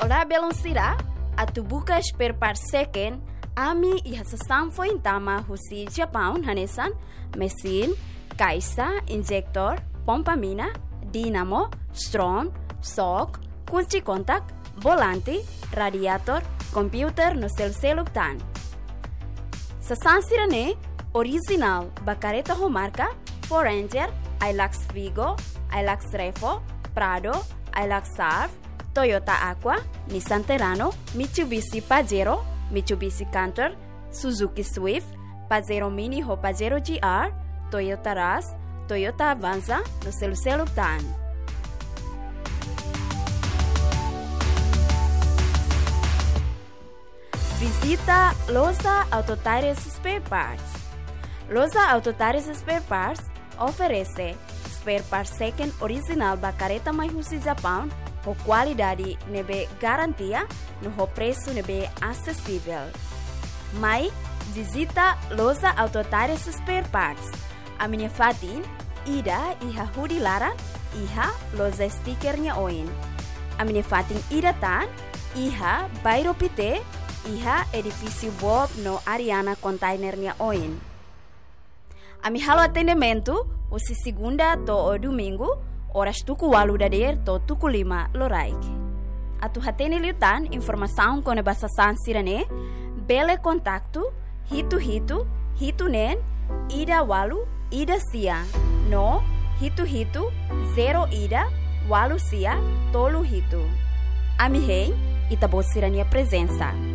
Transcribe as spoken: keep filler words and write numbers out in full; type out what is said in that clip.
Olá, Belonsira, a tubuka spare part second, ami ihasasam foi intama husi Japão, hanesan, mesin, kaisa, injector, pompa mina, dinamo, strom, sock, kunci kontak, volante, radiator, computer no sel seluptan. Sa sansirane, original, bacareta ho marca, Foranger, Hilux Vigo, Hilux Revo, Prado, Hilux Surf, Toyota Aqua, Nissan Terrano, Mitsubishi Pajero, Mitsubishi Canter, Suzuki Swift, Pajero Mini ho Pajero G R, Toyota Rush, Toyota Avanza, no selu seluptan. Visita Loza Autotires Spare Parts. Loza Autotires Spare Parts oferece spare parts second original bacareta mais husi Japão, com qualidade nebe garantia, no preço nebe acessível. Mas visita Loza Autotires Spare Parts. A minha fatin, ida iha hudi lara, iha Loza stickernya oin. A minha fatin ida tan, iha bairo pite, iha edifício Bob no Ariana containernya oin. Ami halo atendimento, usi segunda to o domingo, horas tuku walu dader to tuku lima loraik. Atu hatene liutan informação com a basa sansirane, bele contacto, hitu hitu, hitu nen, ida walu, ida sia, no, hitu hitu, zero ida, walu sia, tolu hitu. Ami hei, itabosirania presença.